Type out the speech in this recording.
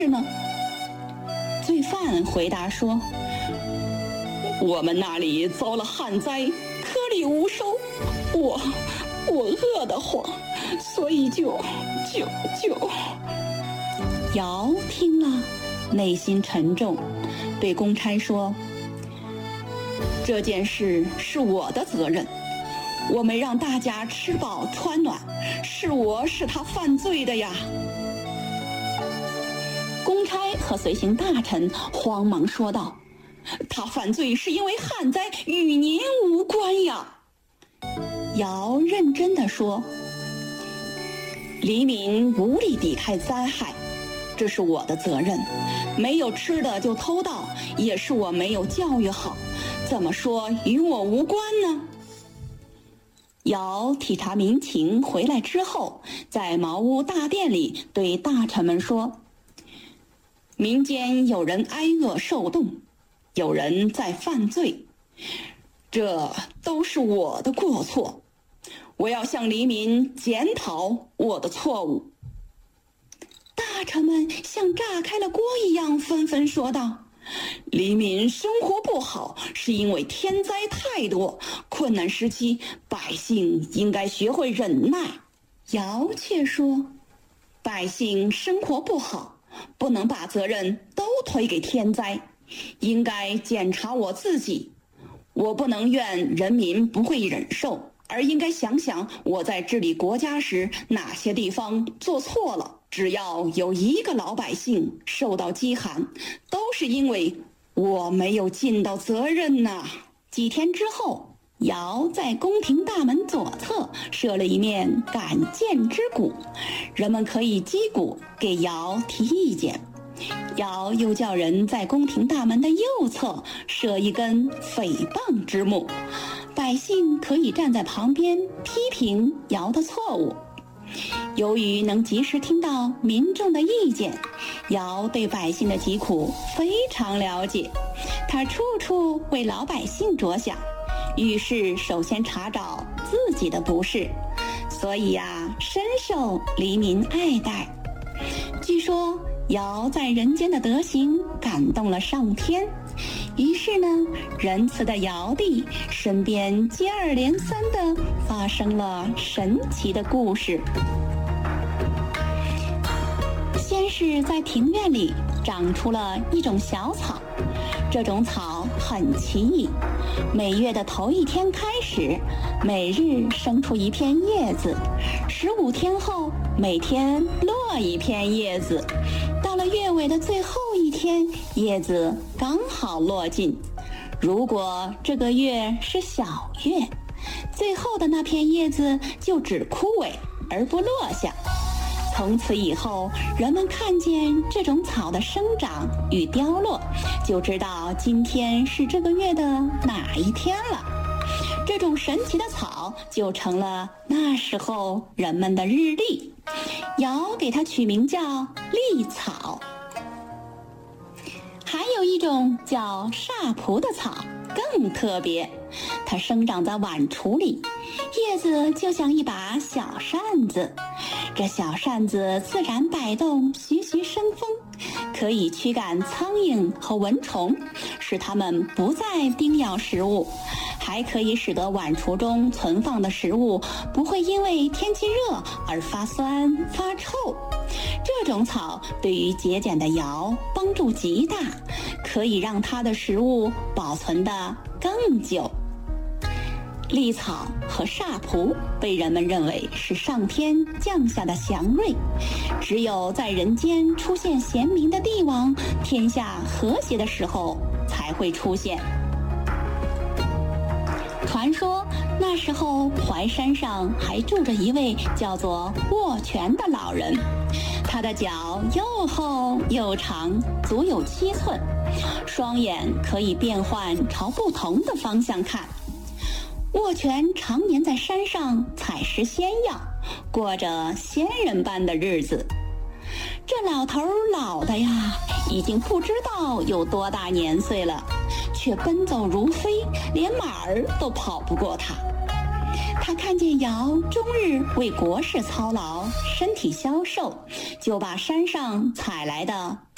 呢？罪犯回答说：我们那里遭了旱灾，颗粒无收，我饿得慌，所以就。尧听了，内心沉重，对公差说：这件事是我的责任，我没让大家吃饱穿暖，是我使他犯罪的呀。公差和随行大臣慌忙说道：他犯罪是因为旱灾，与您无关呀。尧认真地说：黎民无力抵抗灾害，这是我的责任，没有吃的就偷盗，也是我没有教育好，怎么说与我无关呢？尧体察民情回来之后，在茅屋大殿里对大臣们说：民间有人挨饿受冻，有人在犯罪，这都是我的过错，我要向黎民检讨我的错误。大臣们像炸开了锅一样纷纷说道：黎民生活不好，是因为天灾太多，困难时期百姓应该学会忍耐。尧却说：百姓生活不好，不能把责任都推给天灾，应该检查我自己。我不能怨人民不会忍受，而应该想想我在治理国家时哪些地方做错了。只要有一个老百姓受到饥寒，都是因为我没有尽到责任呐。几天之后，尧在宫廷大门左侧设了一面敢谏之鼓，人们可以击鼓给尧提意见。尧又叫人在宫廷大门的右侧设一根诽谤之木，百姓可以站在旁边批评尧的错误。由于能及时听到民众的意见，尧对百姓的疾苦非常了解，他处处为老百姓着想，遇事首先查找自己的不是，所以深受黎民爱戴。据说尧在人间的德行感动了上天，于是呢，仁慈的尧帝身边接二连三地发生了神奇的故事。先是在庭院里长出了一种小草，这种草很奇异，每月的头一天开始，每日生出一片叶子，15天后每天落一片叶子，到了月尾的最后一天，叶子刚好落尽。如果这个月是小月，最后的那片叶子就只枯萎而不落下。从此以后，人们看见这种草的生长与凋落，就知道今天是这个月的哪一天了。这种神奇的草就成了那时候人们的日历，尧给它取名叫历草。还有一种叫煞蒲的草更特别，它生长在碗橱里，叶子就像一把小扇子，这小扇子自然摆动，徐徐生风，可以驱赶苍蝇和蚊虫，使它们不再叮咬食物，还可以使得碗橱中存放的食物不会因为天气热而发酸发臭。这种草对于节俭的尧帮助极大，可以让它的食物保存得更久。历草和煞蒲被人们认为是上天降下的祥瑞，只有在人间出现贤明的帝王，天下和谐的时候才会出现。传说那时候淮山上还住着一位叫做握拳的老人，他的脚又厚又长，足有7寸，双眼可以变换朝不同的方向看。握拳常年在山上采食仙药，过着仙人般的日子。这老头老的呀，已经不知道有多大年岁了，却奔走如飞，连马儿都跑不过他。他看见尧终日为国事操劳，身体消瘦，就把山上采来的